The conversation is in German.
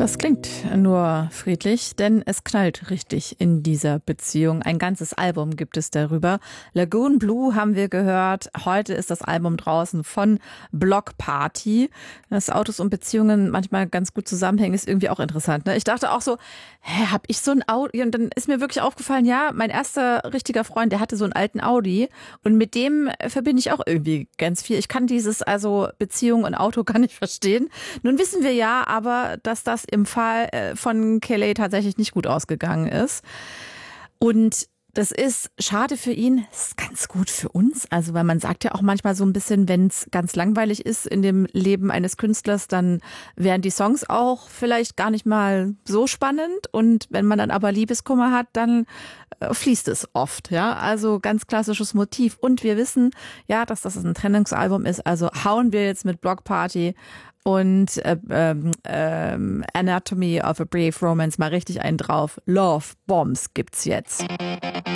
Das klingt nur friedlich, denn es knallt richtig in dieser Beziehung. Ein ganzes Album gibt es darüber. Lagoon Blue haben wir gehört. Heute ist das Album draußen von Bloc Party. Dass Autos und Beziehungen manchmal ganz gut zusammenhängen, ist irgendwie auch interessant. Ne? Ich dachte auch so, hab ich so ein Audi? Und dann ist mir wirklich aufgefallen, ja, mein erster richtiger Freund, der hatte so einen alten Audi. Und mit dem verbinde ich auch irgendwie ganz viel. Ich kann dieses, also Beziehung und Auto gar nicht verstehen. Nun wissen wir ja aber, dass das im Fall von Kelly tatsächlich nicht gut ausgegangen ist. Und das ist schade für ihn, ist ganz gut für uns. Also, weil man sagt ja auch manchmal so ein bisschen, wenn es ganz langweilig ist in dem Leben eines Künstlers, dann wären die Songs auch vielleicht gar nicht mal so spannend. Und wenn man dann aber Liebeskummer hat, dann fließt es oft. Ja, also ganz klassisches Motiv. Und wir wissen ja, dass das ein Trennungsalbum ist. Also hauen wir jetzt mit Bloc Party und Anatomy of a Brave Romance mal richtig einen drauf. Love Bombs gibt's jetzt.